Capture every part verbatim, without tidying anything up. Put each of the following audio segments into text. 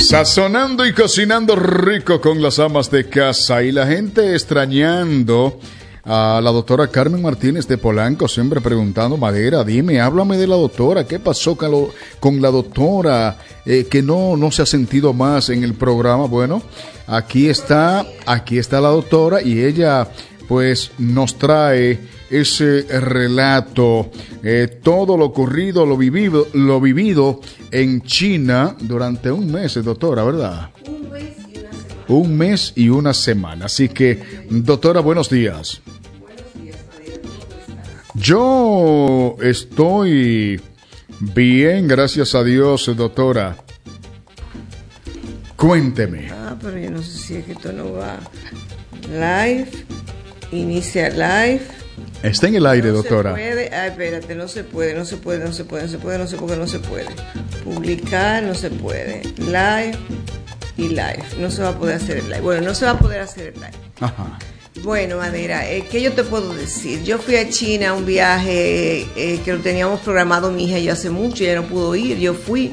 Sazonando y cocinando rico con las amas de casa y la gente extrañando a la doctora Carmen Martínez de Polanco, siempre preguntando, Madera, dime, háblame de la doctora, ¿qué pasó con, lo, con la doctora eh, que no, no se ha sentido más en el programa? Bueno, aquí está, aquí está la doctora y ella pues nos trae ese relato, eh, todo lo ocurrido, lo vivido, lo vivido en China durante un mes, doctora, ¿verdad? Un mes y una semana. Un mes y una semana. Así que, doctora, buenos días. Buenos días, Madera. ¿Cómo estás? Yo estoy bien, gracias a Dios, doctora. Cuénteme. Ah, pero yo no sé si es que esto no va live, inicia live. Está en el aire, no doctora. No se puede, ay, espérate, no se puede, no se puede, no se puede, no se puede, no se puede, no se puede. Publicar, no se puede. Live y live. No se va a poder hacer el live. Bueno, no se va a poder hacer el live. Ajá. Bueno, Madera, eh, ¿qué yo te puedo decir? Yo fui a China a un viaje eh, que lo teníamos programado mi hija y yo hace mucho, ella no pudo ir, yo fui.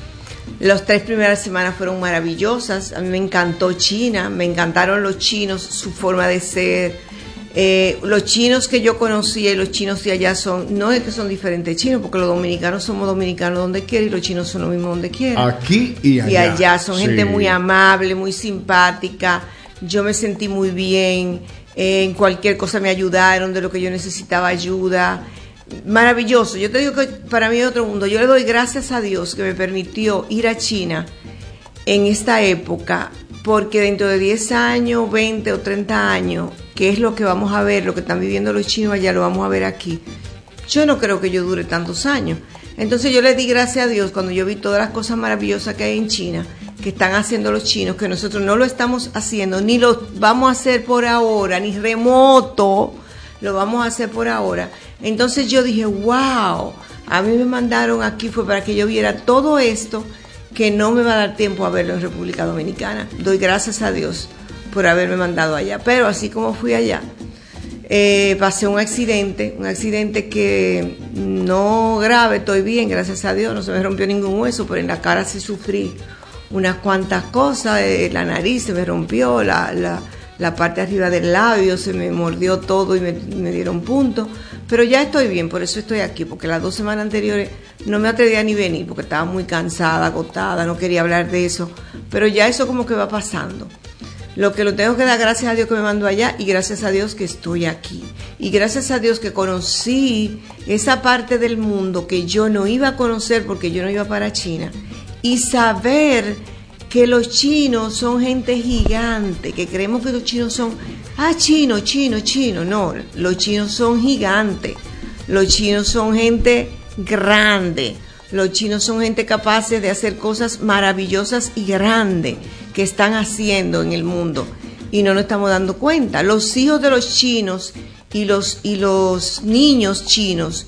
Las tres primeras semanas fueron maravillosas, a mí me encantó China, me encantaron los chinos, su forma de ser. Eh, los chinos que yo conocía y los chinos de allá son, no es que son diferentes chinos, porque los dominicanos somos dominicanos donde quiera y los chinos son lo mismo donde quiera. Aquí y allá. Y allá son sí. gente muy amable, muy simpática. Yo me sentí muy bien, eh, en cualquier cosa me ayudaron de lo que yo necesitaba ayuda. Maravilloso, yo te digo que para mí es otro mundo. Yo le doy gracias a Dios que me permitió ir a China en esta época, porque dentro de diez años, veinte o treinta años, que es lo que vamos a ver, lo que están viviendo los chinos allá, lo vamos a ver aquí. Yo no creo que yo dure tantos años. Entonces yo le di gracias a Dios cuando yo vi todas las cosas maravillosas que hay en China, que están haciendo los chinos, que nosotros no lo estamos haciendo, ni lo vamos a hacer por ahora, ni remoto lo vamos a hacer por ahora. Entonces yo dije, wow, a mí me mandaron aquí fue para que yo viera todo esto, que no me va a dar tiempo a verlo en República Dominicana. Doy gracias a Dios por haberme mandado allá. Pero así como fui allá, eh, pasé un accidente, un accidente que no grave, estoy bien, gracias a Dios, no se me rompió ningún hueso, pero en la cara sí sufrí unas cuantas cosas, eh, la nariz se me rompió, la, la, la parte de arriba del labio se me mordió todo y me, me dieron puntos. Pero ya estoy bien, por eso estoy aquí, porque las dos semanas anteriores no me atrevía ni venir, porque estaba muy cansada, agotada, no quería hablar de eso. Pero ya eso como que va pasando. Lo que lo tengo que dar gracias a Dios que me mandó allá y gracias a Dios que estoy aquí. Y gracias a Dios que conocí esa parte del mundo que yo no iba a conocer porque yo no iba para China. Y saber que los chinos son gente gigante, que creemos que los chinos son, ah, chino, chino, chino. No, los chinos son gigantes. Los chinos son gente grande. Los chinos son gente capaces de hacer cosas maravillosas y grandes que están haciendo en el mundo y no nos estamos dando cuenta. Los hijos de los chinos y los, y los niños chinos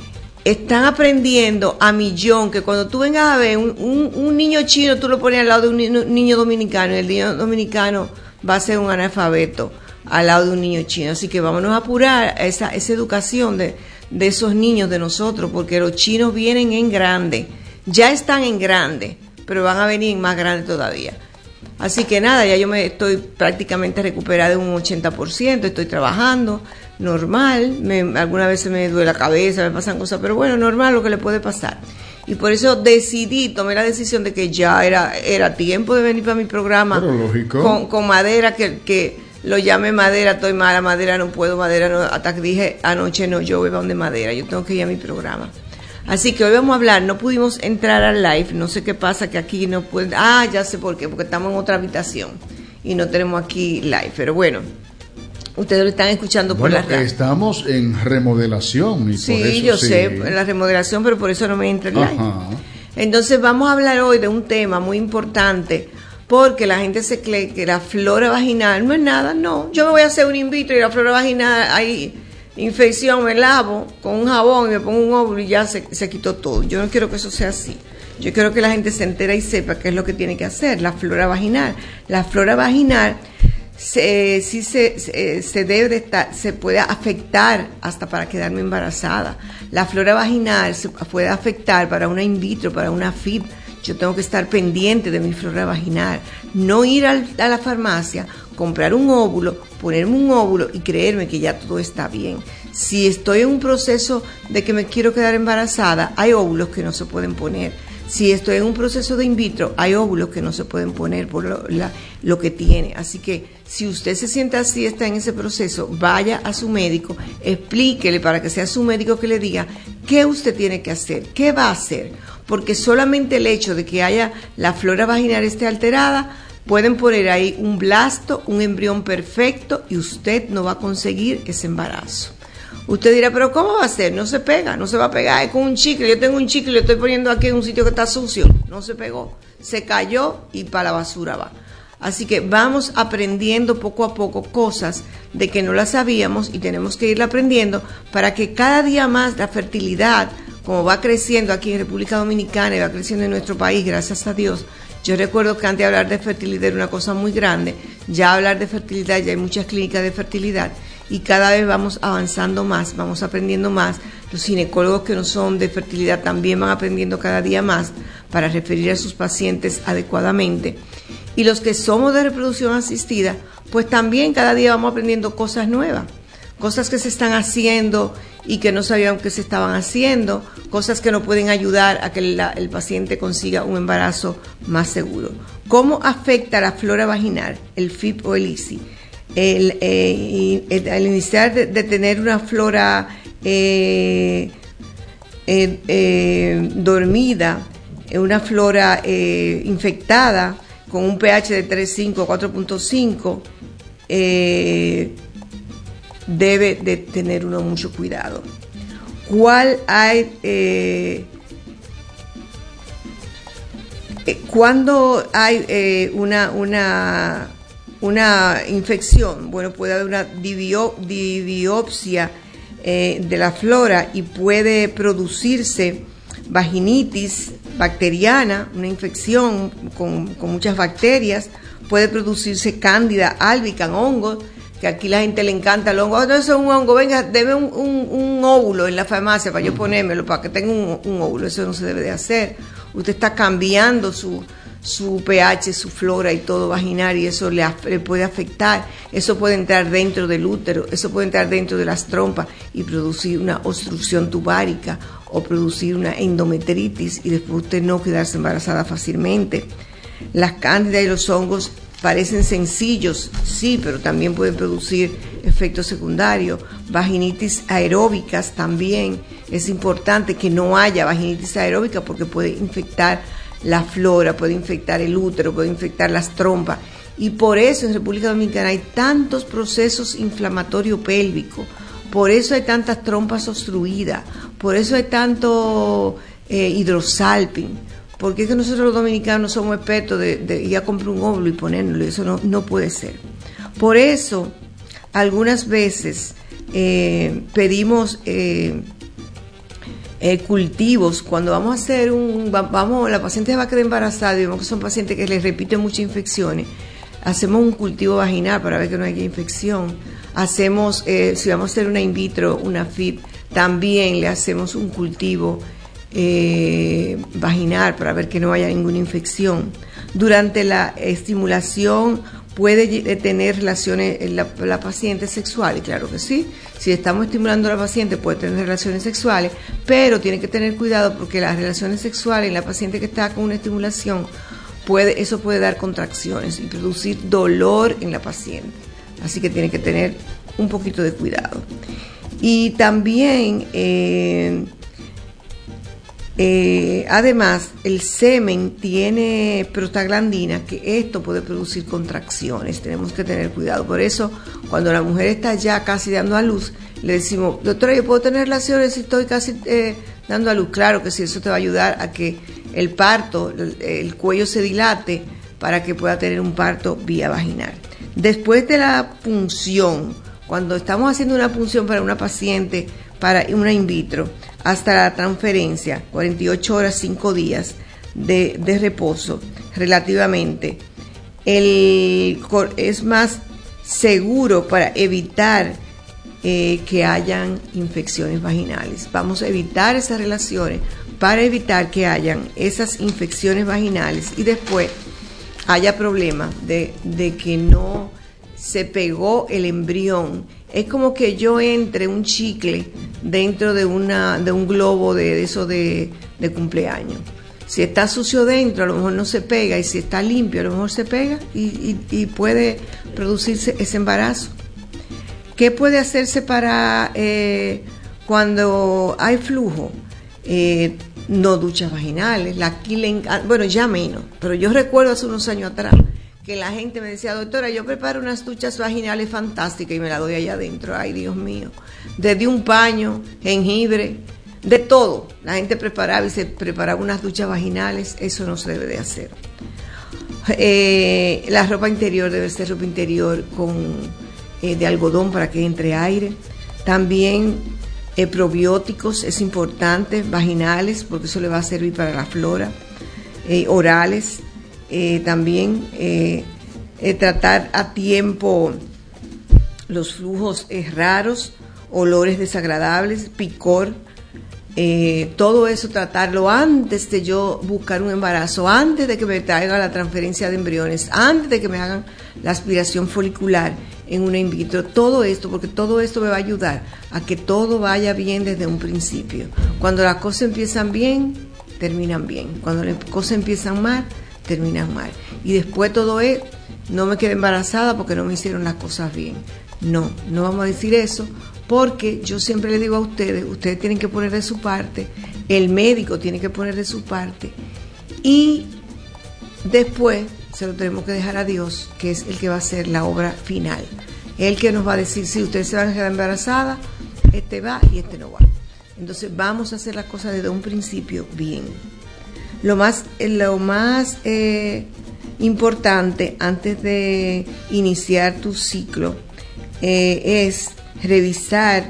están aprendiendo a millón, que cuando tú vengas a ver un, un, un niño chino, tú lo pones al lado de un niño, niño dominicano, y el niño dominicano va a ser un analfabeto al lado de un niño chino. Así que vámonos a apurar esa, esa educación de, de esos niños de nosotros, porque los chinos vienen en grande, ya están en grande, pero van a venir en más grande todavía. Así que nada, ya yo me estoy prácticamente recuperada de un ochenta por ciento, estoy trabajando normal, me, algunas veces me duele la cabeza, me pasan cosas, pero bueno, normal lo que le puede pasar. Y por eso decidí, tomé la decisión de que ya era, era tiempo de venir para mi programa con, con Madera, que, que lo llame Madera, estoy mala, Madera no puedo, Madera no, hasta que dije anoche no, yo voy a donde Madera, yo tengo que ir a mi programa. Así que hoy vamos a hablar, no pudimos entrar al live, no sé qué pasa que aquí no pueden, ah, ya sé por qué, porque estamos en otra habitación y no tenemos aquí live, pero bueno, ustedes lo están escuchando por bueno, la radio. Estamos en remodelación y sí, por eso yo sí. sé, en la remodelación, pero por eso no me entra el live. Ajá. Entonces vamos a hablar hoy de un tema muy importante, porque la gente se cree que la flora vaginal no es nada, no, yo me voy a hacer un in vitro y la flora vaginal ahí infección, me lavo con un jabón y me pongo un óvulo y ya se, se quitó todo. Yo no quiero que eso sea así. Yo quiero que la gente se entere y sepa qué es lo que tiene que hacer. La flora vaginal. La flora vaginal se, sí se, se, se debe de estar, se puede afectar hasta para quedarme embarazada. La flora vaginal se puede afectar para una in vitro, para una F I V. yo tengo que estar pendiente de mi flora vaginal, no ir al, a la farmacia, comprar un óvulo, ponerme un óvulo y creerme que ya todo está bien. Si estoy en un proceso de que me quiero quedar embarazada, hay óvulos que no se pueden poner. Si estoy en un proceso de in vitro, hay óvulos que no se pueden poner por lo, la, lo que tiene. Así que si usted se siente así, está en ese proceso, vaya a su médico, explíquele para que sea su médico que le diga qué usted tiene que hacer, qué va a hacer. Porque solamente el hecho de que haya la flora vaginal esté alterada, pueden poner ahí un blasto, un embrión perfecto y usted no va a conseguir ese embarazo. Usted dirá, pero ¿cómo va a ser? No se pega, no se va a pegar, es con un chicle. Yo tengo un chicle, lo estoy poniendo aquí en un sitio que está sucio. No se pegó, se cayó y para la basura va. Así que vamos aprendiendo poco a poco cosas de que no las sabíamos y tenemos que irla aprendiendo para que cada día más la fertilidad, como va creciendo aquí en República Dominicana y va creciendo en nuestro país, gracias a Dios. Yo recuerdo que antes de hablar de fertilidad era una cosa muy grande. Ya hablar de fertilidad, ya hay muchas clínicas de fertilidad. Y cada vez vamos avanzando más, vamos aprendiendo más. Los ginecólogos que no son de fertilidad también van aprendiendo cada día más para referir a sus pacientes adecuadamente. Y los que somos de reproducción asistida, pues también cada día vamos aprendiendo cosas nuevas, cosas que se están haciendo y que no sabíamos que se estaban haciendo, cosas que nos pueden ayudar a que la, el paciente consiga un embarazo más seguro. ¿Cómo afecta la flora vaginal, el F I P o el I S I? El, eh, el, al iniciar de, de tener una flora eh, eh, eh, dormida, una flora eh, infectada con un pH de tres punto cinco a cuatro punto cinco, eh, debe de tener uno mucho cuidado. ¿Cuál hay? Eh, eh, cuando hay eh, una una una infección, bueno, puede haber una divio, dibiopsia eh, de la flora y puede producirse vaginitis bacteriana, una infección con, con muchas bacterias, puede producirse cándida albicans, hongos, que aquí la gente le encanta el hongo. Entonces es un hongo, venga, debe un, un, un óvulo en la farmacia para yo ponérmelo, para que tenga un, un óvulo. Eso no se debe de hacer. Usted está cambiando su su pH, su flora y todo vaginal y eso le, le puede afectar, eso puede entrar dentro del útero, eso puede entrar dentro de las trompas y producir una obstrucción tubárica o producir una endometritis y después usted no quedarse embarazada fácilmente. Las cándidas y los hongos parecen sencillos, sí, pero también pueden producir efectos secundarios. Vaginitis aeróbicas también, es importante que no haya vaginitis aeróbica porque puede infectar la flora, puede infectar el útero, puede infectar las trompas. Y por eso en República Dominicana hay tantos procesos inflamatorios pélvicos, por eso hay tantas trompas obstruidas, por eso hay tanto eh, hidrosalping, porque es que nosotros los dominicanos somos expertos de, de ir a comprar un óvulo y ponérnoslo, y eso no, no puede ser. Por eso, algunas veces eh, pedimos... Eh, Eh, cultivos, cuando vamos a hacer un, vamos, la paciente va a quedar embarazada y vemos que son pacientes que les repiten muchas infecciones, hacemos un cultivo vaginal para ver que no haya infección, hacemos, eh, si vamos a hacer una in vitro, una F I P, también le hacemos un cultivo eh, vaginal para ver que no haya ninguna infección. Durante la estimulación puede tener relaciones la, la paciente sexuales, claro que sí. Si estamos estimulando a la paciente puede tener relaciones sexuales, pero tiene que tener cuidado porque las relaciones sexuales en la paciente que está con una estimulación, puede, eso puede dar contracciones y producir dolor en la paciente. Así que tiene que tener un poquito de cuidado. Y también... Eh, Eh, además, el semen tiene prostaglandina, que esto puede producir contracciones, tenemos que tener cuidado. Por eso, cuando la mujer está ya casi dando a luz, le decimos, doctora, ¿yo puedo tener relaciones si estoy casi eh, dando a luz? Claro que sí, eso te va a ayudar a que el parto, el, el cuello se dilate para que pueda tener un parto vía vaginal. Después de la punción, cuando estamos haciendo una punción para una paciente, para una in vitro, hasta la transferencia, cuarenta y ocho horas, cinco días de, de reposo, relativamente, el, es más seguro para evitar eh, que hayan infecciones vaginales. Vamos a evitar esas relaciones para evitar que hayan esas infecciones vaginales y después haya problema de, de que no se pegó el embrión. Es como que yo entre un chicle dentro de una de un globo de, de eso de, de cumpleaños. Si está sucio dentro, a lo mejor no se pega, y si está limpio, a lo mejor se pega y, y, y puede producirse ese embarazo. ¿Qué puede hacerse para eh, cuando hay flujo? Eh, no duchas vaginales, la aquí le enc- bueno, ya menos, pero yo recuerdo hace unos años atrás que la gente me decía, doctora, yo preparo unas duchas vaginales fantásticas y me la doy allá adentro. Ay, Dios mío, desde un paño, jengibre, de todo. La gente preparaba y se preparaba unas duchas vaginales. Eso no se debe de hacer. Eh, la ropa interior debe ser ropa interior con eh, de algodón para que entre aire. También eh, probióticos, es importante, vaginales, porque eso le va a servir para la flora, eh, orales. Eh, también eh, eh, tratar a tiempo los flujos eh, raros, olores desagradables, picor, eh, todo eso tratarlo antes de yo buscar un embarazo, antes de que me traiga la transferencia de embriones, antes de que me hagan la aspiración folicular en una in vitro, todo esto, porque todo esto me va a ayudar a que todo vaya bien desde un principio. Cuando las cosas empiezan bien, terminan bien. Cuando las cosas empiezan mal, terminan mal. Y después todo es, no me quedé embarazada porque no me hicieron las cosas bien. No, no vamos a decir eso, porque yo siempre le digo a ustedes, ustedes tienen que poner de su parte, el médico tiene que poner de su parte, y después se lo tenemos que dejar a Dios, que es el que va a hacer la obra final. El que nos va a decir, si ustedes se van a quedar embarazadas, este va y este no va. Entonces vamos a hacer las cosas desde un principio bien. Lo más, lo más eh, importante antes de iniciar tu ciclo eh, es revisar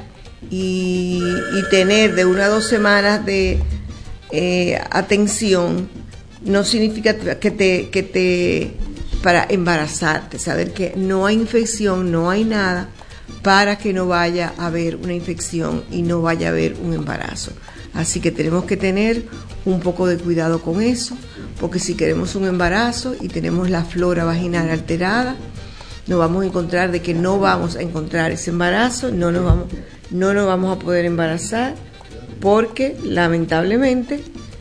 y, y tener de una a dos semanas de eh, atención. No significa que te, que te para embarazarte, saber que no hay infección, no hay nada para que no vaya a haber una infección y no vaya a haber un embarazo. Así que tenemos que tener un poco de cuidado con eso, porque si queremos un embarazo y tenemos la flora vaginal alterada, nos vamos a encontrar de que no vamos a encontrar ese embarazo, no nos vamos, no nos vamos a poder embarazar, porque lamentablemente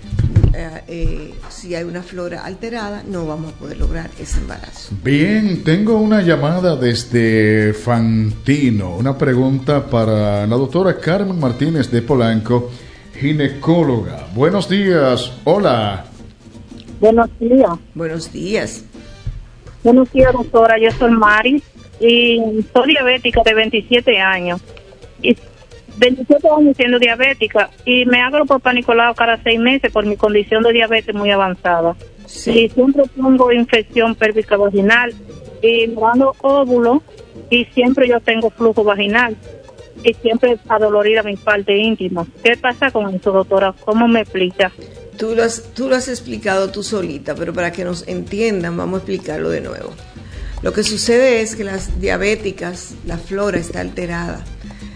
eh, eh, si hay una flora alterada no vamos a poder lograr ese embarazo. Bien, tengo una llamada desde Fantino, una pregunta para la doctora Carmen Martínez de Polanco, ginecóloga. Buenos días, hola. Buenos días. Buenos días. Buenos días, doctora. Yo soy Mari y soy diabética de veintisiete años. Y veintisiete años siendo diabética y me hago el Papá Nicolau cada seis meses por mi condición de diabetes muy avanzada. Sí. Y siempre tengo infección pélvica vaginal y me dando óvulos y siempre yo tengo flujo vaginal. Y siempre adolorida mi parte íntima. ¿Qué pasa con eso, doctora? ¿Cómo me explica? Tú lo, has, tú lo has explicado tú solita, pero para que nos entiendan, vamos a explicarlo de nuevo. Lo que sucede es que las diabéticas, la flora está alterada.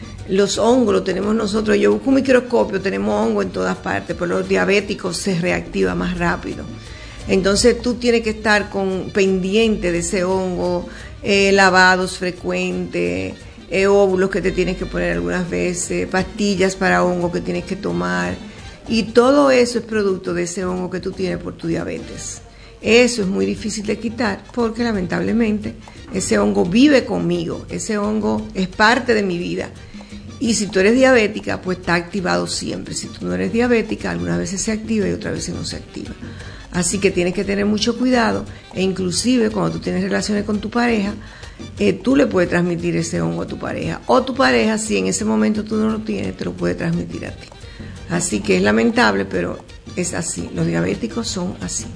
Los hongos los tenemos nosotros. Yo busco un microscopio, tenemos hongo en todas partes, pero los diabéticos se reactiva más rápido. Entonces tú tienes que estar con pendiente de ese hongo, eh, lavados frecuentes, Eh, óvulos que te tienes que poner algunas veces, pastillas para hongo que tienes que tomar, y todo eso es producto de ese hongo que tú tienes por tu diabetes. Eso es muy difícil de quitar porque lamentablemente ese hongo vive conmigo, ese hongo es parte de mi vida, y si tú eres diabética pues está activado siempre. Si tú no eres diabética, algunas veces se activa y otras veces no se activa. Así que tienes que tener mucho cuidado, e inclusive cuando tú tienes relaciones con tu pareja, Eh, tú le puedes transmitir ese hongo a tu pareja, o tu pareja, si en ese momento tú no lo tienes, te lo puede transmitir a ti. Así que es lamentable, pero es así. Los diabéticos son así.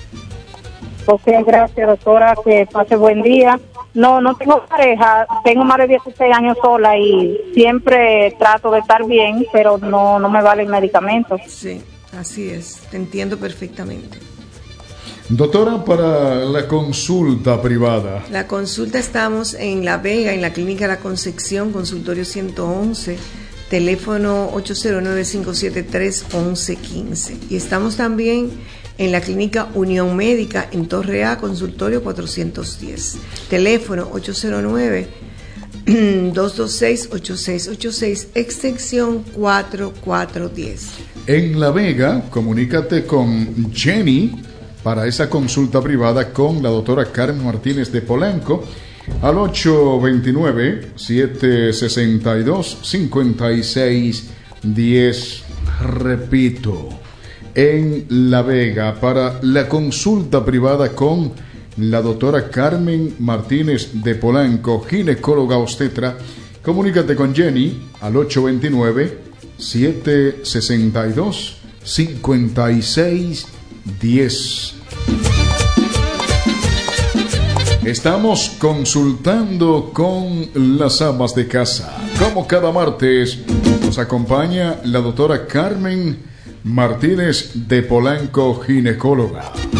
Ok, gracias, doctora, que pase buen día. No, no tengo pareja, tengo más de dieciséis años sola y siempre trato de estar bien, pero no, no me valen medicamentos. Sí, así es, te entiendo perfectamente. Doctora, para la consulta privada. La consulta estamos en La Vega, en la Clínica La Concepción, consultorio ciento once, teléfono ocho cero nueve, cinco siete tres, once quince. Y estamos también en la clínica Unión Médica en Torre A, consultorio cuatrocientos diez. Teléfono ocho cero nueve, dos dos seis, ocho seis ocho seis, extensión cuatro cuatro uno cero. En La Vega, comunícate con Jenny para esa consulta privada con la doctora Carmen Martínez de Polanco al ocho dos nueve, siete seis dos, cinco seis uno cero. Repito, en La Vega para la consulta privada con la doctora Carmen Martínez de Polanco, ginecóloga obstetra, comunícate con Jenny al ocho dos nueve, siete seis dos, cinco seis uno cero. Estamos consultando con las amas de casa. Como cada martes, nos acompaña la doctora Carmen Martínez de Polanco, ginecóloga.